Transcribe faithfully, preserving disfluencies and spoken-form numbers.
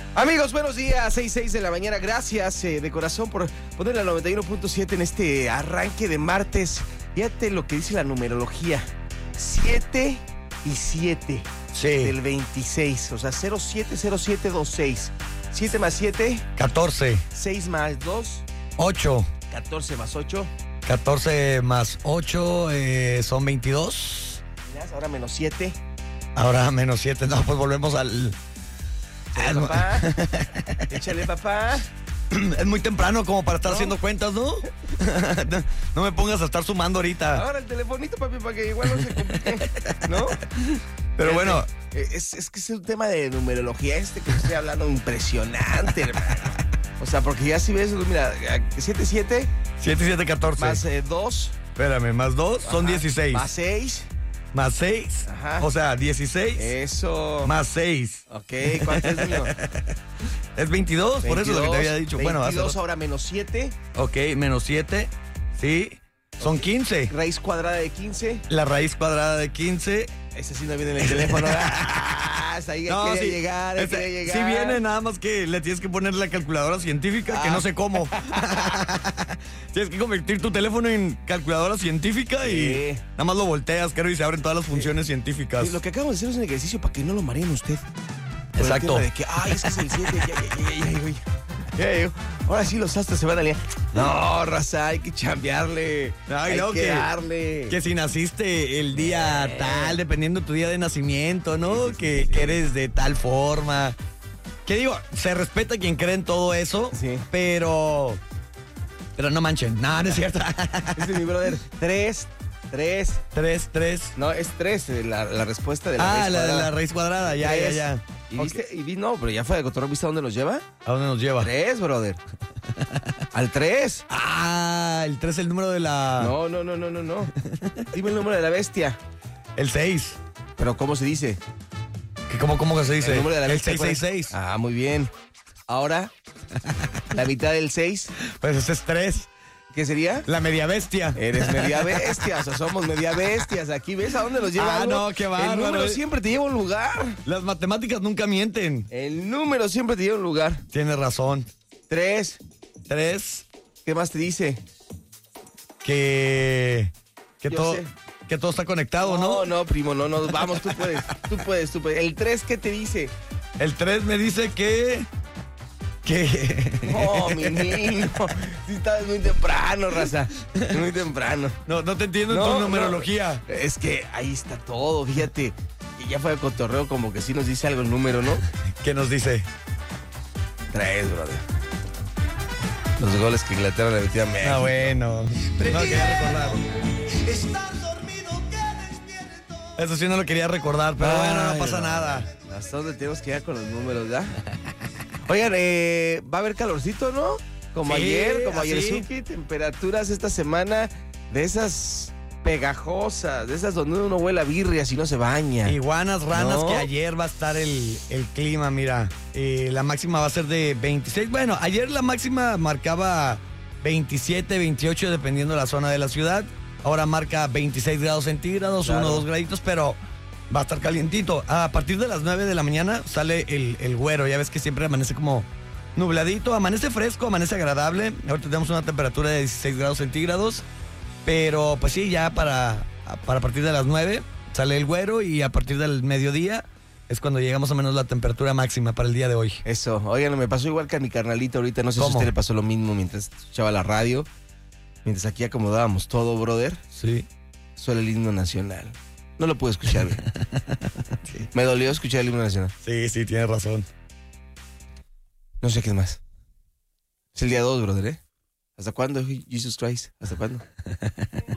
Amigos, buenos días, seis, seis de la mañana. Gracias eh, de corazón por ponerle al noventa y uno punto siete en este arranque de martes. Fíjate lo que dice la numerología. siete y siete Sí. del veintiséis, o sea, cero siete cero siete dos seis. siete más siete, catorce. seis más dos, ocho. catorce más ocho. catorce más ocho eh, son veintidós. Ahora menos siete. Ahora menos siete. No, pues volvemos al... Échale, papá. Échale, papá. Es muy temprano como para estar ¿No? haciendo cuentas, ¿no? no, no me pongas a estar sumando ahorita. Ahora el telefonito, papi, para que igual no se complique, ¿no? Pero Fíjate, bueno, Es, es que es un tema de numerología este que estoy hablando impresionante, hermano. O sea, porque ya si ves, mira, siete, siete siete, siete, catorce. más eh, dos. Espérame, más dos son Ajá, dieciséis. Más seis. Más seis. Ajá. O sea, dieciséis. Eso. Más seis. Ok, ¿cuánto es mío? Es veintidós, por eso es lo que te había dicho. Bueno, hace veintidós rato. ahora menos siete. Ok, menos siete. Sí. Son quince. Raíz cuadrada de quince. La raíz cuadrada de quince. Ese sí no viene en el teléfono. Ah, hasta ahí No, quiere sí, llegar, ahí este, quiere llegar. sí viene, nada más que le tienes que poner la calculadora científica, que Ah. no sé cómo. Tienes que convertir tu teléfono en calculadora científica y Sí. nada más lo volteas, creo, y se abren todas las funciones científicas. Sí, lo que acabamos de hacer es un ejercicio para que no lo mareen usted. Por el Exacto. tema de que, ay, es que es el siete, ya, ya, ya, ya, ya, ya, ya, ya. Ahora sí los astros se van a liar. No, raza, hay que chambearle. Ay, hay no, que, que- darle. Que si naciste el día Eh. tal, dependiendo tu día de nacimiento, ¿no? Sí, sí, que, sí, sí. que eres de tal forma. Que digo, se respeta quien cree en todo eso, Sí. pero... Pero no manchen, no, no es cierto. Ese es mi brother. Tres, tres. tres, tres. No, es tres eh, la, la respuesta de la Ah, raíz la, cuadrada. la raíz cuadrada, ya, ya, Tres. ya. ¿Y Ok. viste? Y vi, no, pero ya fue de cotorreo. ¿Viste a dónde nos lleva? ¿A dónde nos lleva? Tres, brother. Al tres. Ah, el tres es el número de la... No, no, no, no, no, no. Dime el número de la bestia. El seis. Pero ¿cómo se dice? ¿Qué, cómo, ¿Cómo que se dice? El número de la el bestia. seis ¿cuál seis es? seis. Ah, muy bien. Ahora, la mitad del seis, Pues ese es tres. ¿qué sería? La media bestia. Eres media bestia, o sea, somos media bestias. Aquí ves a dónde nos lleva Ah, algo? no, qué bárbaro. El número siempre te lleva a un lugar. Las matemáticas nunca mienten. El número siempre te lleva a un lugar. Tienes razón. Tres, Tres, ¿qué más te dice? que... Que Yo todo, sé. que todo está conectado, No, ¿no? no, primo, no, no. Vamos, tú puedes, tú puedes, tú puedes. El tres, ¿qué te dice? El tres me dice que... Que... No, mi niño. Sí, estás muy temprano, raza. Muy temprano. No, no te entiendo en No, tu no. numerología. Es que ahí está todo, fíjate. Y ya fue de cotorreo, como que sí nos dice algo el número, ¿no? ¿Qué nos dice? Tres, brother. Los goles que Inglaterra le metía a México. Ah, bueno. No quería recordar. Estás dormido, que despierto. Eso sí no lo quería recordar, pero bueno, no Ay, pasa no. nada. ¿Hasta dónde tenemos que ir con los números, ya? Oigan, eh, va a haber calorcito, ¿no? Como Sí, ayer, como ayer, así. Suki, temperaturas esta semana de esas pegajosas, de esas donde uno huele a birria si no se baña. Iguanas, ranas, ¿No? que ayer va a estar el, el clima, mira. Eh, la máxima va a ser de veintiséis. Bueno, ayer la máxima marcaba veintisiete, veintiocho, dependiendo de la zona de la ciudad. Ahora marca veintiséis grados centígrados, Claro. uno o dos graditos, pero va a estar calientito. A partir de las nueve de la mañana sale el, el güero. Ya ves que siempre amanece como nubladito. Amanece fresco, amanece agradable. Ahorita tenemos una temperatura de dieciséis grados centígrados. Pero pues sí, ya para, para partir de las nueve sale el güero y a partir del mediodía es cuando llega más o menos la temperatura máxima para el día de hoy. Eso, oigan, me pasó igual que a mi carnalito ahorita, no sé si a ¿Cómo? usted le pasó lo mismo mientras escuchaba la radio, mientras aquí acomodábamos todo, brother, Sí. suena el himno nacional. No lo pude escuchar bien. Sí, Me dolió escuchar el himno nacional. sí, sí, tienes razón. No sé qué más. Es el día dos, brother, ¿eh? ¿Hasta cuándo, Jesus Christ? ¿Hasta cuándo?